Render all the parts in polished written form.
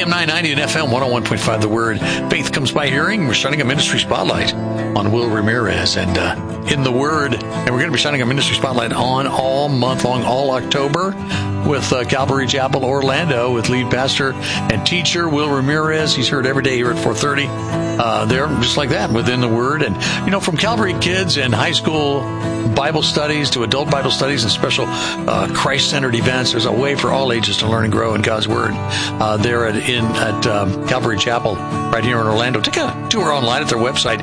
AM 990 and FM 101.5 The Word. Faith comes by hearing. We're starting a ministry spotlight on Will Ramirez and in the Word. And we're going to be starting a ministry spotlight on all month long, all October, with Calvary Chapel Orlando with lead pastor and teacher Will Ramirez. He's heard every day here at 4:30. They're just like that within the Word. And, from Calvary Kids and high school Bible studies to adult Bible studies and special Christ-centered events, there's a way for all ages to learn and grow in God's Word. They're at Calvary Chapel right here in Orlando. Take a tour online at their website,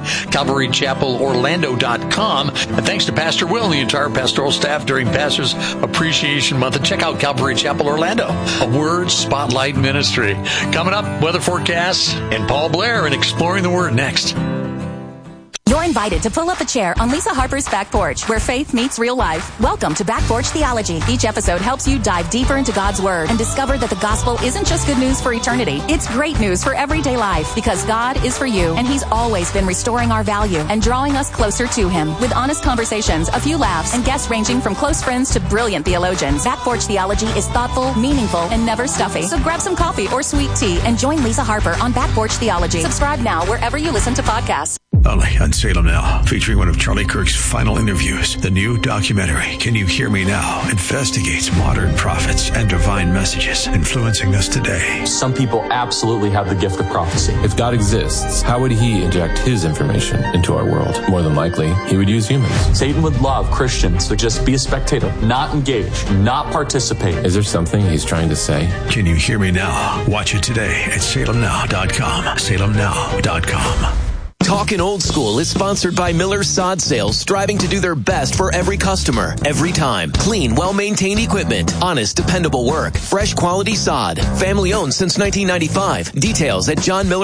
calvarychapelorlando.com. And thanks to Pastor Will and the entire pastoral staff during Pastor's Appreciation Month. And check out Calvary Chapel Orlando, a Word Spotlight ministry. Coming up, weather forecasts and Paul Blair and Exploring the Word next. You're invited to pull up a chair on Lisa Harper's Back Porch, where faith meets real life. Welcome to Back Porch Theology. Each episode helps you dive deeper into God's Word and discover that the gospel isn't just good news for eternity. It's great news for everyday life, because God is for you, and He's always been restoring our value and drawing us closer to Him. With honest conversations, a few laughs, and guests ranging from close friends to brilliant theologians, Back Porch Theology is thoughtful, meaningful, and never stuffy. So grab some coffee or sweet tea and join Lisa Harper on Back Porch Theology. Subscribe now wherever you listen to podcasts. Only on Salem Now, featuring one of Charlie Kirk's final interviews. The new documentary, Can You Hear Me Now?, investigates modern prophets and divine messages influencing us today. Some people absolutely have the gift of prophecy. If God exists, how would He inject His information into our world? More than likely, He would use humans. Satan would love Christians to just be a spectator, not engage, not participate. Is there something He's trying to say? Can You Hear Me Now? Watch it today at salemnow.com. salemnow.com. Talkin' Old School is sponsored by Miller Sod Sales, striving to do their best for every customer, every time. Clean, well-maintained equipment, honest, dependable work, fresh quality sod, family-owned since 1995. Details at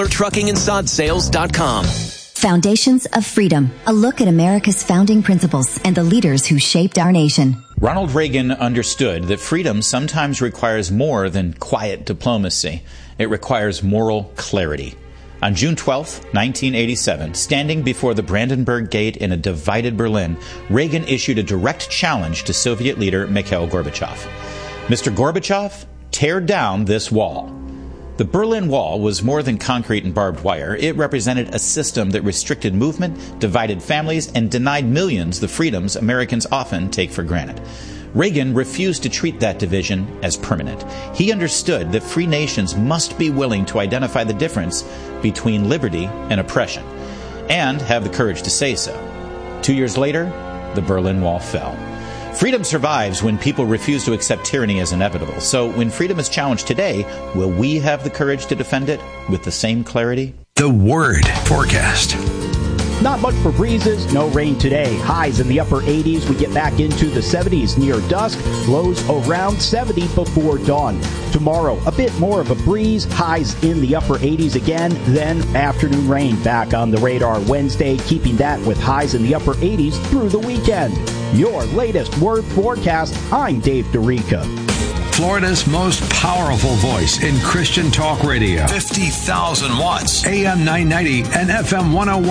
johnmillertruckingandsodSales.com. Foundations of Freedom, a look at America's founding principles and the leaders who shaped our nation. Ronald Reagan understood that freedom sometimes requires more than quiet diplomacy. It requires moral clarity. On June 12, 1987, standing before the Brandenburg Gate in a divided Berlin, Reagan issued a direct challenge to Soviet leader Mikhail Gorbachev. Mr. Gorbachev, tear down this wall. The Berlin Wall was more than concrete and barbed wire. It represented a system that restricted movement, divided families, and denied millions the freedoms Americans often take for granted. Reagan refused to treat that division as permanent. He understood that free nations must be willing to identify the difference between liberty and oppression, and have the courage to say so. 2 years later, the Berlin Wall fell. Freedom survives when people refuse to accept tyranny as inevitable. So when freedom is challenged today, will we have the courage to defend it with the same clarity? The Word Forecast. Not much for breezes, no rain today. Highs in the upper 80s. We get back into the 70s near dusk. Lows around 70 before dawn. Tomorrow, a bit more of a breeze. Highs in the upper 80s again. Then afternoon rain back on the radar Wednesday, keeping that with highs in the upper 80s through the weekend. Your latest Word Forecast. I'm Dave DeRica. Florida's most powerful voice in Christian talk radio. 50,000 watts. AM 990 and FM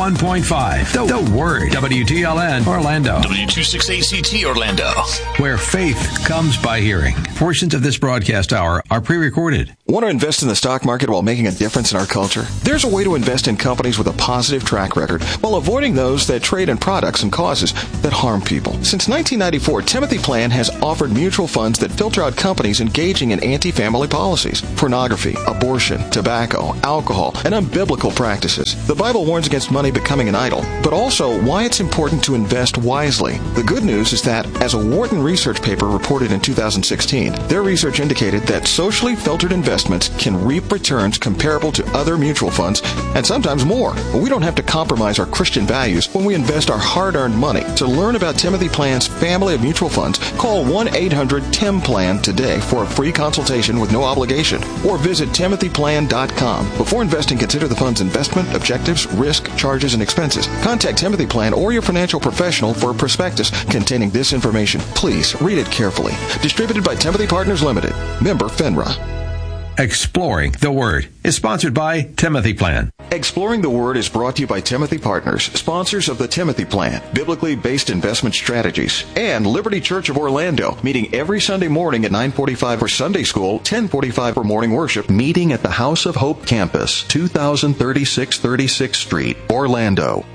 101.5. The Word. WTLN Orlando. W268CT Orlando. Where faith comes by hearing. Portions of this broadcast hour are pre-recorded. Want to invest in the stock market while making a difference in our culture? There's a way to invest in companies with a positive track record while avoiding those that trade in products and causes that harm people. Since 1994, Timothy Plan has offered mutual funds that filter out companies engaging in anti-family policies, pornography, abortion, tobacco, alcohol, and unbiblical practices. The Bible warns against money becoming an idol, but also why it's important to invest wisely. The good news is that, as a Wharton research paper reported in 2016, their research indicated that socially filtered investments can reap returns comparable to other mutual funds, and sometimes more. We don't have to compromise our Christian values when we invest our hard-earned money. To learn about Timothy Plan's family of mutual funds, call 1-800-TIM-PLAN today for a free consultation with no obligation, or visit timothyplan.com. Before investing, consider the fund's investment, objectives, risk, charges, and expenses. Contact Timothy Plan or your financial professional for a prospectus containing this information. Please read it carefully. Distributed by Timothy Partners Limited. Member FINRA. Exploring the Word is sponsored by Timothy Plan. Exploring the Word is brought to you by Timothy Partners, sponsors of the Timothy Plan, biblically based investment strategies, and Liberty Church of Orlando, meeting every Sunday morning at 9:45 for Sunday School, 10:45 for morning worship, meeting at the House of Hope Campus, 2036 36th Street, Orlando.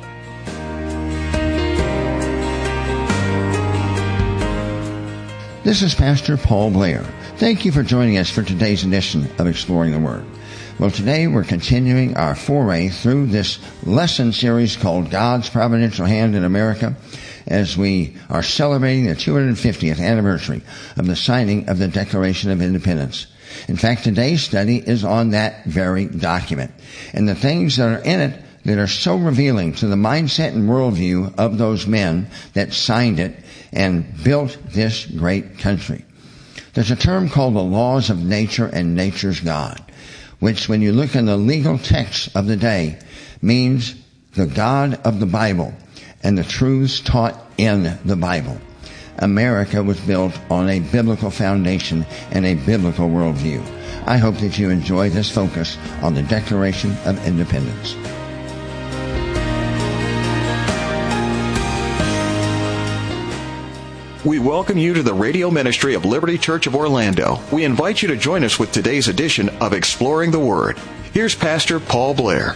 This is Pastor Paul Blair. Thank you for joining us for today's edition of Exploring the Word. Well, today we're continuing our foray through this lesson series called God's Providential Hand in America as we are celebrating the 250th anniversary of the signing of the Declaration of Independence. In fact, today's study is on that very document and the things that are in it that are so revealing to the mindset and worldview of those men that signed it and built this great country. There's a term called the laws of nature and nature's God, which when you look in the legal text of the day means the God of the Bible and the truths taught in the Bible. America was built on a biblical foundation and a biblical worldview. I hope that you enjoy this focus on the Declaration of Independence. We welcome you to the radio ministry of Liberty Church of Orlando. We invite you to join us with today's edition of Exploring the Word. Here's Pastor Paul Blair.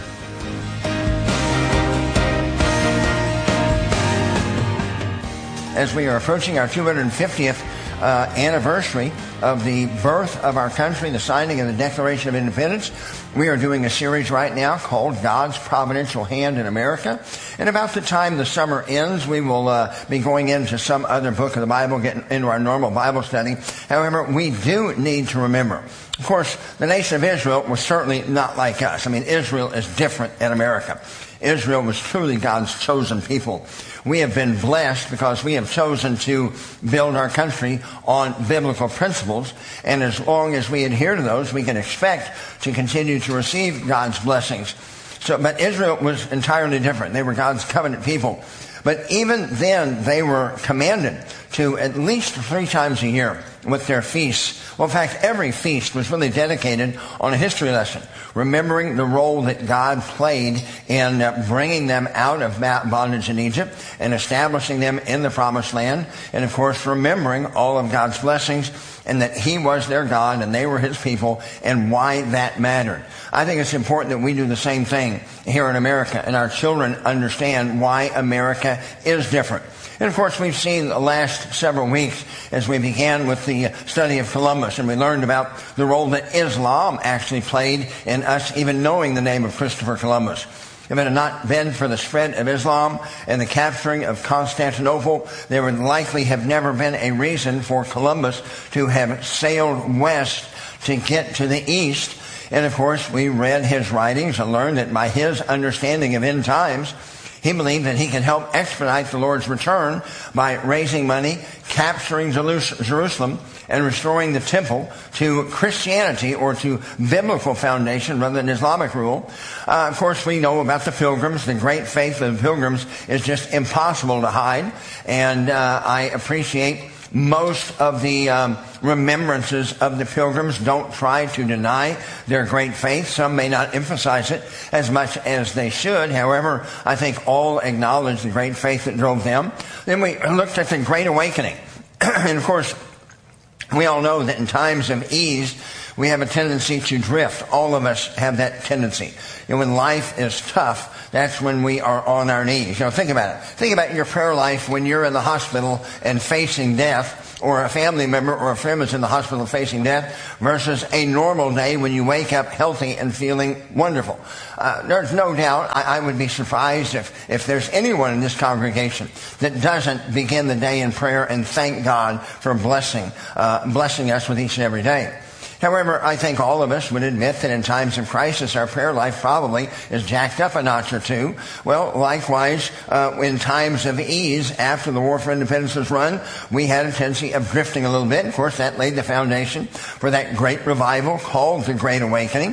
As we are approaching our 250th anniversary of the birth of our country, the signing of the Declaration of Independence, we are doing a series right now called God's Providential Hand in America. And about the time the summer ends, we will be going into some other book of the Bible, getting into our normal Bible study. However, we do need to remember, of course, the nation of Israel was certainly not like us. I mean, Israel is different than America. Israel was truly God's chosen people. We have been blessed because we have chosen to build our country on biblical principles. And as long as we adhere to those, we can expect to continue to receive God's blessings. But Israel was entirely different. They were God's covenant people. But even then, they were commanded to at least 3 times a year with their feasts. Well, in fact, every feast was really dedicated on a history lesson, remembering the role that God played in bringing them out of bondage in Egypt and establishing them in the Promised Land. And, of course, remembering all of God's blessings and that He was their God and they were His people and why that mattered. I think it's important that we do the same thing here in America and our children understand why America is different. And, of course, we've seen the last several weeks as we began with the study of Columbus, and we learned about the role that Islam actually played in us even knowing the name of Christopher Columbus. If it had not been for the spread of Islam and the capturing of Constantinople, there would likely have never been a reason for Columbus to have sailed west to get to the east. And, of course, we read his writings and learned that by his understanding of end times, he believed that he could help expedite the Lord's return by raising money, capturing Jerusalem, and restoring the temple to Christianity or to biblical foundation rather than Islamic rule. Of course, we know about the Pilgrims. The great faith of the Pilgrims is just impossible to hide. And I appreciate most of the remembrances of the Pilgrims don't try to deny their great faith. Some may not emphasize it as much as they should. However, I think all acknowledge the great faith that drove them. Then we looked at the Great Awakening. And, of course, we all know that in times of ease, we have a tendency to drift. All of us have that tendency. When life is tough, that's when we are on our knees. Think about it. Think about your prayer life when you're in the hospital and facing death, or a family member or a friend is in the hospital facing death, versus a normal day when you wake up healthy and feeling wonderful. There's no doubt I would be surprised if there's anyone in this congregation that doesn't begin the day in prayer and thank God for blessing us with each and every day. However, I think all of us would admit that in times of crisis, our prayer life probably is jacked up a notch or two. Well, likewise, in times of ease, after the War for Independence was run, we had a tendency of drifting a little bit. Of course, that laid the foundation for that great revival called the Great Awakening.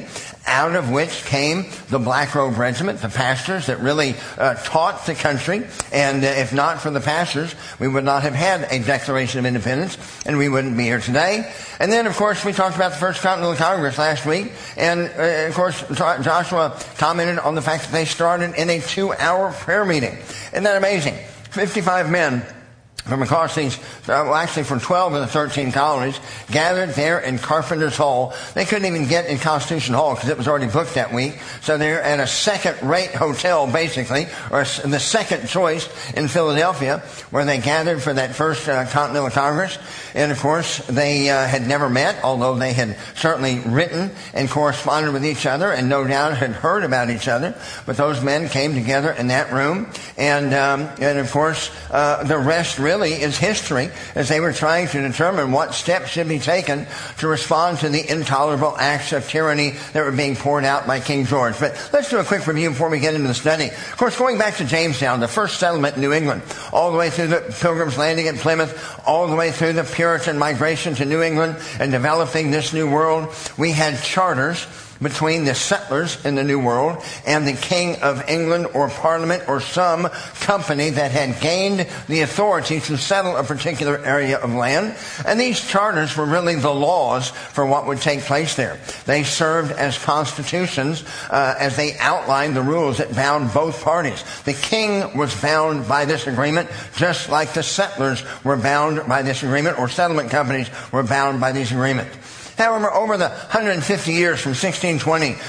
out of which came the Black Robe Regiment, the pastors that really taught the country. And if not for the pastors, we would not have had a Declaration of Independence, and we wouldn't be here today. And then, of course, we talked about the First Continental Congress last week. And, of course, Joshua commented on the fact that they started in a 2-hour prayer meeting. Isn't that amazing? 55 men from across these, actually from 12 of the 13 colonies, gathered there in Carpenter's Hall. They couldn't even get in Constitution Hall because it was already booked that week. So they're at a second-rate hotel, basically, or the second choice in Philadelphia, where they gathered for that First Continental Congress. And, of course, they had never met, although they had certainly written and corresponded with each other and no doubt had heard about each other. But those men came together in that room. And of course, the rest really is history, as they were trying to determine what steps should be taken to respond to the intolerable acts of tyranny that were being poured out by King George. But let's do a quick review before we get into the study. Of course, going back to Jamestown, the first settlement in New England, all the way through the Pilgrims landing at Plymouth, all the way through the Puritan migration to New England and developing this new world, we had charters between the settlers in the New World and the King of England or Parliament or some company that had gained the authority to settle a particular area of land. And these charters were really the laws for what would take place there. They served as constitutions as they outlined the rules that bound both parties. The king was bound by this agreement just like the settlers were bound by this agreement, or settlement companies were bound by these agreements. However, over the 150 years from 1620 to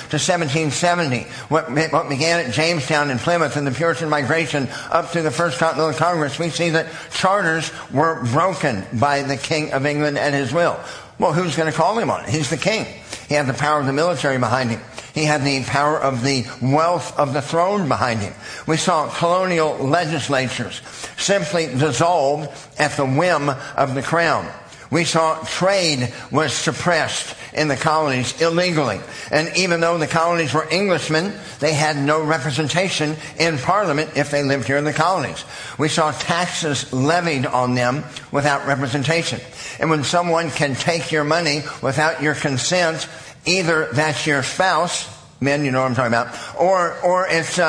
1770, what began at Jamestown and Plymouth and the Puritan migration up to the First Continental Congress, we see that charters were broken by the King of England at his will. Well, who's going to call him on it? He's the king. He had the power of the military behind him. He had the power of the wealth of the throne behind him. We saw colonial legislatures simply dissolved at the whim of the crown. We saw trade was suppressed in the colonies illegally. And even though the colonies were Englishmen, they had no representation in Parliament if they lived here in the colonies. We saw taxes levied on them without representation. And when someone can take your money without your consent, either that's your spouse, men, you know what I'm talking about, or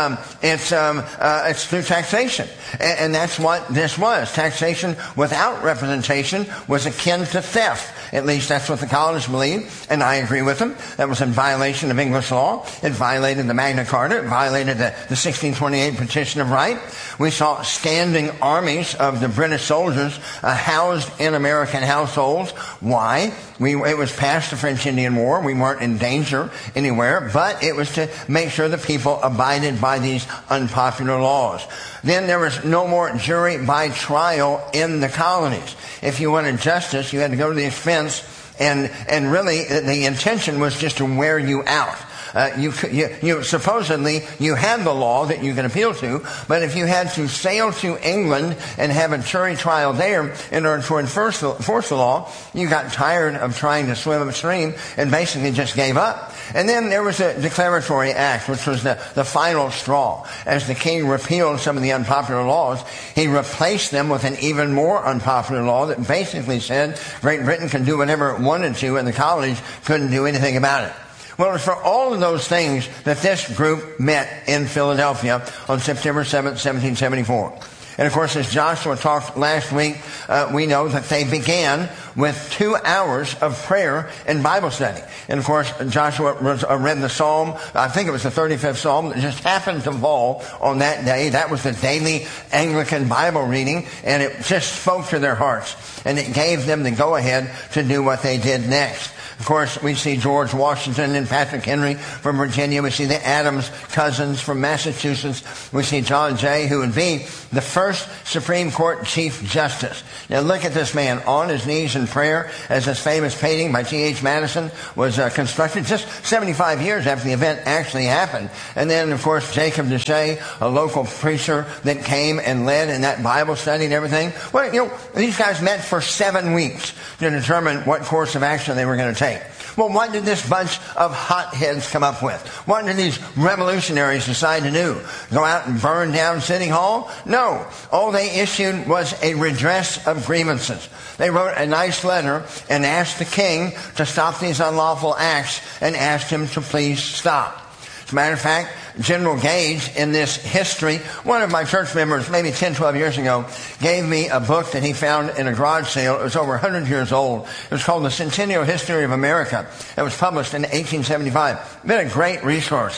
it's through taxation. And that's what this was. Taxation without representation was akin to theft. At least that's what the colonists believed, and I agree with them. That was in violation of English law. It violated the Magna Carta. It violated the 1628 Petition of Right. We saw standing armies of the British soldiers housed in American households. Why? It was past the French Indian War. We weren't in danger anywhere, but it was to make sure the people abided by these unpopular laws. Then there was no more jury by trial in the colonies. If you wanted justice, you had to go to the expense, and really the intention was just to wear you out. You supposedly you had the law that you can appeal to, but if you had to sail to England and have a jury trial there in order to enforce the law, you got tired of trying to swim upstream and basically just gave up. And then there was a declaratory act, which was the final straw. As the king repealed some of the unpopular laws, he replaced them with an even more unpopular law that basically said Great Britain can do whatever it wanted to, and the colonies couldn't do anything about it. Well, it was for all of those things that this group met in Philadelphia on September 7th, 1774. And, of course, as Joshua talked last week, we know that they began with 2 hours of prayer and Bible study. And, of course, Joshua read the Psalm, I think it was the 35th Psalm, that just happened to fall on that day. That was the daily Anglican Bible reading, and it just spoke to their hearts. And it gave them the go-ahead to do what they did next. Of course, we see George Washington and Patrick Henry from Virginia. We see the Adams cousins from Massachusetts. We see John Jay, who would be the first Supreme Court Chief Justice. Now look at this man on his knees in prayer as this famous painting by T.H. Madison was constructed just 75 years after the event actually happened. And then, of course, Jacob Deshay, a local preacher that came and led in that Bible study and everything. Well, these guys met for 7 weeks to determine what course of action they were going to take. Well, what did this bunch of hotheads come up with? What did these revolutionaries decide to do? Go out and burn down City Hall? No. All they issued was a redress of grievances. They wrote a nice letter and asked the king to stop these unlawful acts and asked him to please stop. As a matter of fact, General Gage, in this history, one of my church members, maybe 10, 12 years ago, gave me a book that he found in a garage sale. It was over 100 years old. It was called The Centennial History of America. It was published in 1875. Been a great resource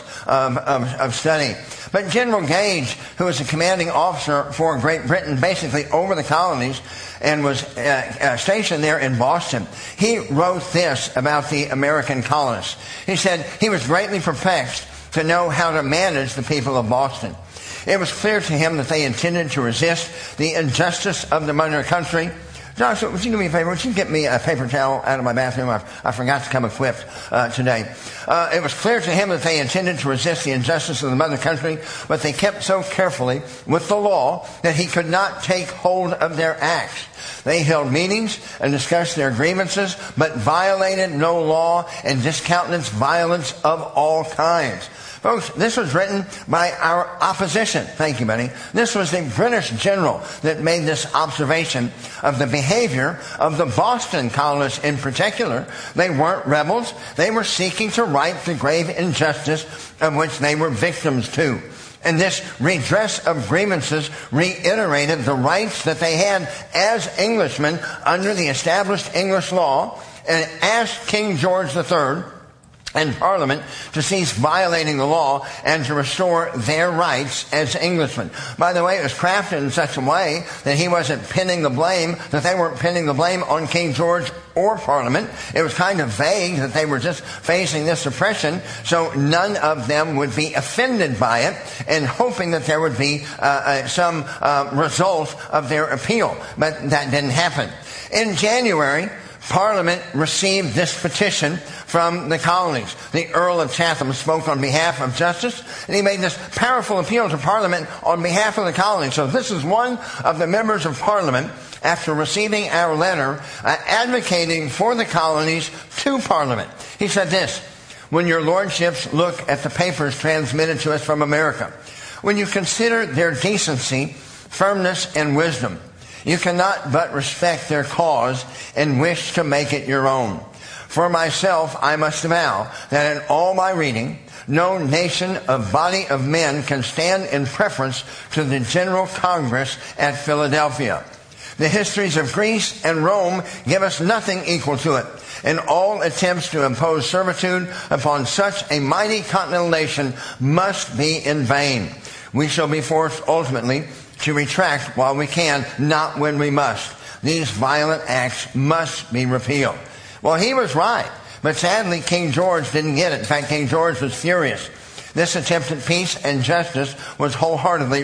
of study. But General Gage, who was a commanding officer for Great Britain, basically over the colonies, and was stationed there in Boston, he wrote this about the American colonists. He said he was greatly perplexed to know how to manage the people of Boston. It was clear to him that they intended to resist the injustice of the mother country. Joshua, would you do me a favor? Would you get me a paper towel out of my bathroom? I forgot to come equipped today. It was clear to him that they intended to resist the injustice of the mother country, but they kept so carefully with the law that he could not take hold of their acts. They held meetings and discussed their grievances, but violated no law and discountenanced violence of all kinds. Folks, this was written by our opposition. Thank you, Benny. This was the British general that made this observation of the behavior of the Boston colonists in particular. They weren't rebels. They were seeking to right the grave injustice of which they were victims to. And this redress of grievances reiterated the rights that they had as Englishmen under the established English law and asked King George III and Parliament to cease violating the law and to restore their rights as Englishmen. By the way, it was crafted in such a way that he wasn't pinning the blame, that they weren't pinning the blame on King George or Parliament. It was kind of vague that they were just facing this oppression, so none of them would be offended by it, and hoping that there would be some result of their appeal. But that didn't happen. In January, Parliament received this petition from the colonies. The Earl of Chatham spoke on behalf of justice, and he made this powerful appeal to Parliament on behalf of the colonies. So this is one of the members of Parliament, after receiving our letter, advocating for the colonies to Parliament. He said this: "When your lordships look at the papers transmitted to us from America, when you consider their decency, firmness, and wisdom, you cannot but respect their cause and wish to make it your own. For myself, I must avow that in all my reading, no nation of body of men can stand in preference to the General Congress at Philadelphia. The histories of Greece and Rome give us nothing equal to it, and all attempts to impose servitude upon such a mighty continental nation must be in vain. We shall be forced ultimately to retract while we can, not when we must. These violent acts must be repealed." Well, he was right, but sadly King George didn't get it. In fact, King George was furious. This attempt at peace and justice was wholeheartedly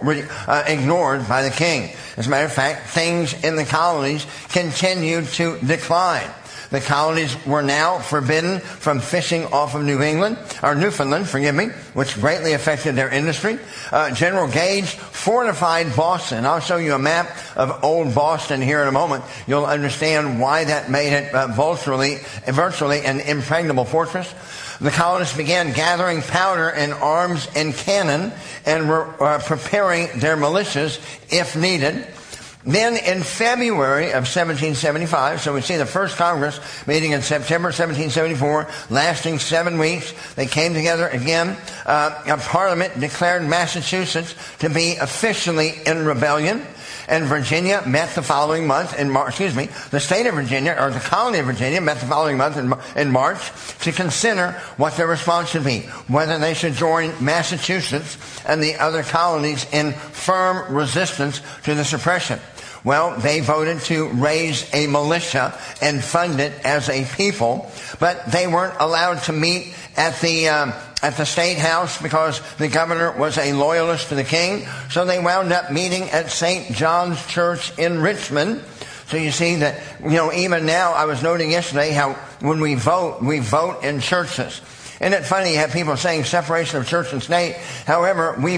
ignored by the king. As a matter of fact, things in the colonies continued to decline. The colonies were now forbidden from fishing off of Newfoundland, which greatly affected their industry. General Gage fortified Boston. I'll show you a map of old Boston here in a moment. You'll understand why that made it virtually an impregnable fortress. The colonists began gathering powder and arms and cannon and were preparing their militias if needed. Then in February of 1775, so we see the first Congress meeting in September 1774, lasting 7 weeks, they came together again. A Parliament declared Massachusetts to be officially in rebellion, and Virginia met the following month the state of Virginia, or the colony of Virginia, met the following month in March to consider what their response should be, whether they should join Massachusetts and the other colonies in firm resistance to the suppression. Well, they voted to raise a militia and fund it as a people, but they weren't allowed to meet at the State House because the governor was a loyalist to the king. So they wound up meeting at St. John's Church in Richmond. So you see that, even now, I was noting yesterday how when we vote in churches. Isn't it funny you have people saying separation of church and state? However, we